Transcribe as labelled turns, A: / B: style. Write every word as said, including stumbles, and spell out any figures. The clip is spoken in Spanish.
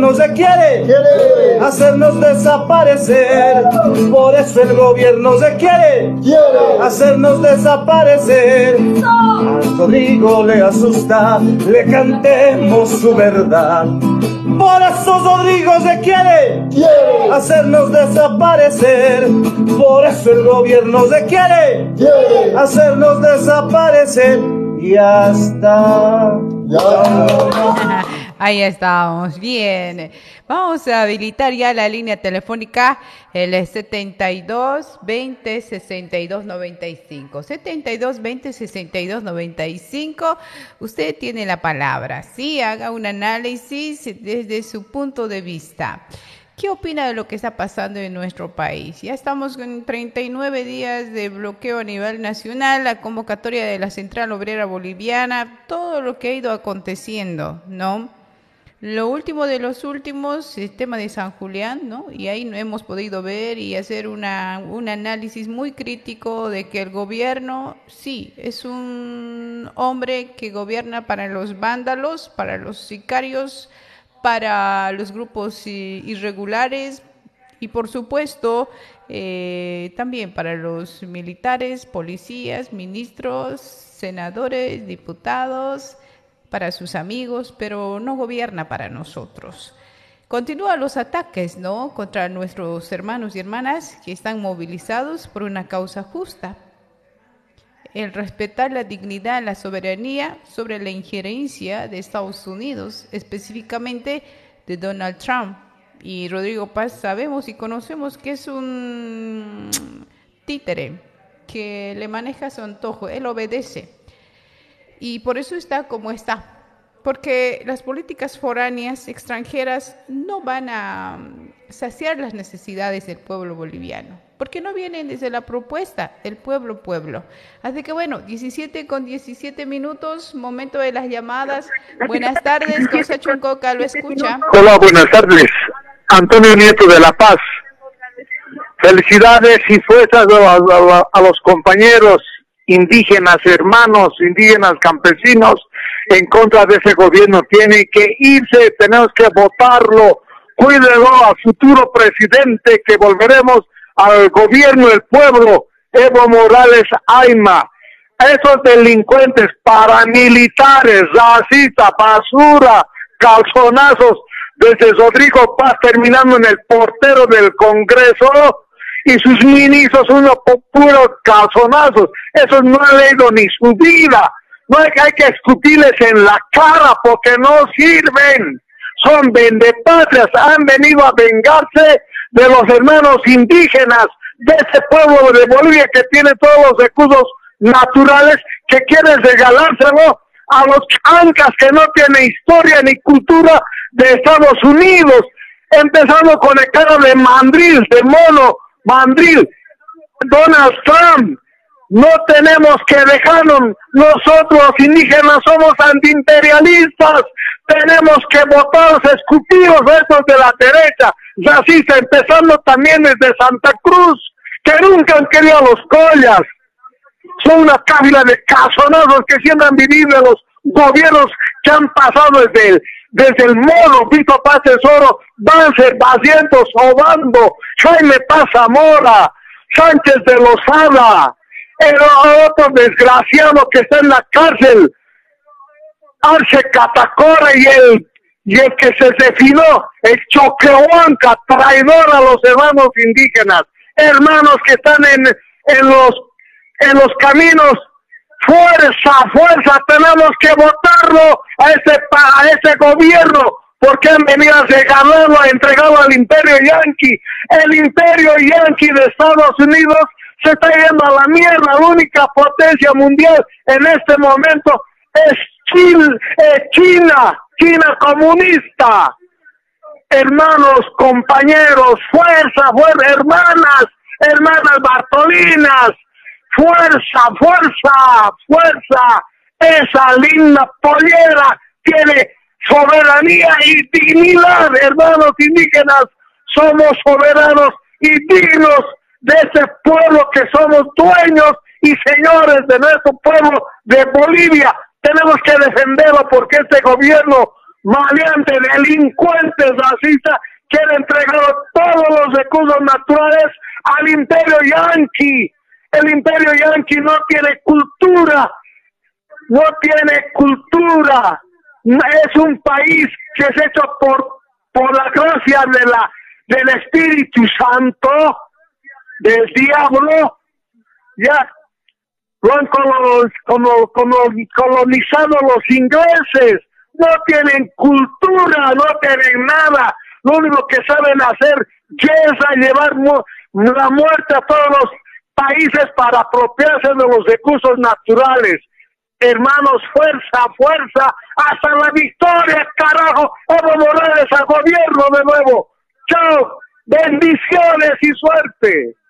A: gobierno se quiere, quiere hacernos desaparecer. Por eso el gobierno se quiere, quiere hacernos desaparecer. A Rodrigo le asusta, le cantemos su verdad. Por eso Rodrigo se quiere, quiere hacernos desaparecer. Por eso el gobierno se quiere, quiere hacernos desaparecer. Y hasta ya.
B: Ahí estamos, bien. Vamos a habilitar ya la línea telefónica, el setenta y dos, veinte, sesenta y dos, noventa y cinco. setenta y dos, veinte, sesenta y dos, noventa y cinco. Usted tiene la palabra, sí, haga un análisis desde su punto de vista. ¿Qué opina de lo que está pasando en nuestro país? Ya estamos con treinta y nueve días de bloqueo a nivel nacional, la convocatoria de la Central Obrera Boliviana, todo lo que ha ido aconteciendo, ¿no? Lo último de los últimos, el tema de San Julián, ¿no? Y ahí no hemos podido ver y hacer una, un análisis muy crítico de que el gobierno, sí, es un hombre que gobierna para los vándalos, para los sicarios, para los grupos irregulares y por supuesto eh, también para los militares, policías, ministros, senadores, diputados, para sus amigos, pero no gobierna para nosotros. Continúan los ataques, ¿no?, contra nuestros hermanos y hermanas que están movilizados por una causa justa. El respetar la dignidad, la soberanía sobre la injerencia de Estados Unidos, específicamente de Donald Trump. Y Rodrigo Paz sabemos y conocemos que es un títere que le maneja su antojo, él obedece. Y por eso está como está, porque las políticas foráneas extranjeras no van a saciar las necesidades del pueblo boliviano, porque no vienen desde la propuesta del pueblo pueblo. Así que bueno, diecisiete con diecisiete minutos, momento de las llamadas. Buenas tardes, Cosa Chuncoca, lo escucha.
C: Hola, buenas tardes. Antonio Nieto de La Paz. Felicidades y fuerzas a, a, a los compañeros indígenas, hermanos indígenas, campesinos, en contra de ese gobierno. Tiene que irse, tenemos que votarlo. Cuídelo al futuro presidente, que volveremos al gobierno del pueblo, Evo Morales Ayma. Esos delincuentes, paramilitares, racistas, basura, calzonazos, desde Rodrigo Paz terminando en el portero del Congreso, y sus ministros, unos puros calzonazos. Esos no han leído ni su vida. No hay que, hay que escupirles en la cara porque no sirven. Son vendepatrias, han venido a vengarse de los hermanos indígenas, de ese pueblo de Bolivia que tiene todos los recursos naturales, que quieren regalárselo a los ancas que no tienen historia ni cultura de Estados Unidos, empezando con el cara de mandril, de mono, mandril, Donald Trump. No tenemos que dejarnos, nosotros los indígenas somos antiimperialistas, tenemos que votar los escupidos estos de la derecha racista, empezando también desde Santa Cruz, que nunca han querido a los collas. Son una cábila de casonazos que siempre han vivido en los gobiernos que han pasado desde el, desde el Mono, Vito Paz Tesoro, Banzer, Basientos, Obando, Jaime Paz Zamora, Sánchez de Lozada, el otro desgraciado que está en la cárcel, Arce Catacora, y el, y el que se definió, el Choquehuanca, traidor a los hermanos indígenas, hermanos que están en, en los en los caminos. Fuerza, fuerza, tenemos que votarlo a ese, a ese gobierno, porque han venido a regalarlo, a entregarlo al imperio yanqui. El imperio yanqui de Estados Unidos se está yendo a la mierda. La única potencia mundial en este momento es China, eh, China, China comunista. Hermanos, compañeros, fuerza, fuerza, hermanas, hermanas Bartolinas, fuerza, fuerza, fuerza. Esa linda pollera tiene soberanía y dignidad, hermanos indígenas. Somos soberanos y dignos de ese pueblo, que somos dueños y señores de nuestro pueblo de Bolivia. Tenemos que defenderlo, porque este gobierno maleantes, delincuentes, racistas, que han entregado todos los recursos naturales al imperio yanqui. El imperio yanqui no tiene cultura, no tiene cultura. Es un país que es hecho por, por la gracia de la, del Espíritu Santo, del diablo. Ya lo han colon, como, como colonizado los ingleses. No tienen cultura, no tienen nada. Lo único que saben hacer es a llevar mu la muerte a todos los países para apropiarse de los recursos naturales. Hermanos, fuerza, fuerza, hasta la victoria, carajo. Evo Morales al gobierno de nuevo. Chao, bendiciones y suerte.